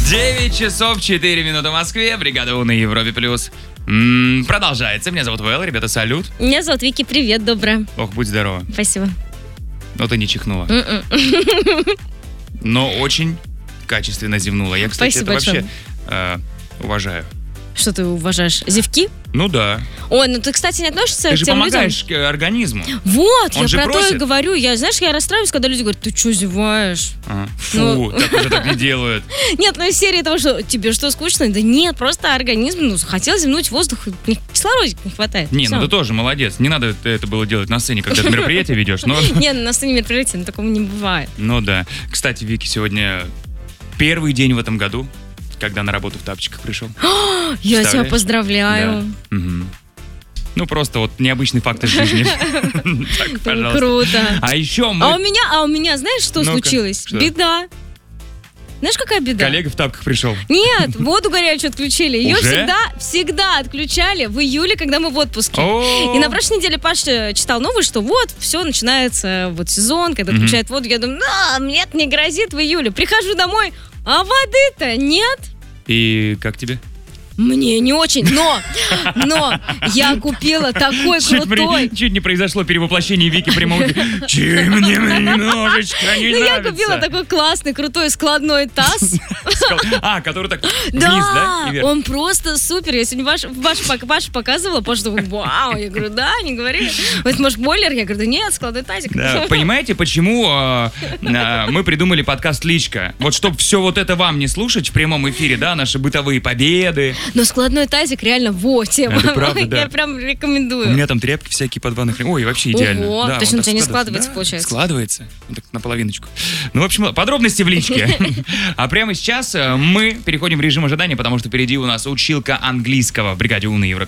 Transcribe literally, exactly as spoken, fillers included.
девять часов четыре минуты в Москве. Бригада У на Европе плюс. М-м, продолжается. Меня зовут Вэл. Ребята, салют. Меня зовут Вики. Привет, доброе. Ох, будь здорова. Спасибо. Но ты не чихнула. Но очень качественно зевнула. Я, кстати, Спасибо это большое. вообще э, уважаю. Что ты уважаешь? Зевки? Ну да. Ой, ну ты, кстати, не относишься Ты к же тем помогаешь людям... организму. Вот, Он я же про то просит. и говорю. Я, знаешь, я расстраиваюсь, когда люди говорят, ты что, зеваешь? А, фу, Ну. так уже так не делают. Нет, ну из серии того, что тебе что, скучно? Да нет, просто организм, ну, хотел зевнуть воздух, кислородика не хватает. Не, Всё. ну ты тоже молодец. Не надо это было делать на сцене, когда ты мероприятие ведешь. Но, Не, ну на сцене мероприятия, но такого не бывает. ну да. Кстати, Вики, сегодня первый день в этом году, когда на работу в тапочках пришел. Я тебя Представляешь? поздравляю. Да. Мгм. Ну, просто вот необычный факт из жизни. Так, пожалуйста. Круто. А еще А у мы... меня, а у меня, знаешь, что Ну-ка, случилось? что? Беда. Знаешь, какая беда? Коллега в тапках пришел. Нет, воду горячую отключили. Ее Уже? всегда, всегда отключали в июле, когда мы в отпуске. О, И на прошлой неделе Паша читал новость, что вот, все, начинается вот сезон, когда Мгм. отключают воду. Я думаю, а, мне это не грозит в июле. Прихожу домой, а воды-то нет. И как тебе? Мне не очень, но, но я купила такой Чуть, при- крутой. чуть не произошло перевоплощение Вики в прямом эфире. Чем мне немножечко не Ну, я нравится. купила такой классный, крутой складной таз. Сказал, А, который так вниз, да? Да, И вверх. он просто супер. Я сегодня Паш, Паш, Паш показывала, Паша такой, вау. Я говорю, да, не говори. Вот, может, бойлер? Я говорю, да нет, складной тазик. Да, понимаете, почему э, э, мы придумали подкаст «Личка»? Вот чтобы все вот это вам не слушать в прямом эфире, да, наши бытовые победы. Но складной тазик реально во тема. Это правда, да. Я прям У рекомендую. меня там тряпки всякие под ванной. Ой, вообще идеально. Ого, Да, то есть он он у тебя так не складывается. складывается, Да, получается? Складывается. Вот так наполовиночку. Ну, в общем, подробности в личке. А прямо сейчас э, мы переходим в режим ожидания, потому что впереди у нас училка английского в бригаде У на Европе+.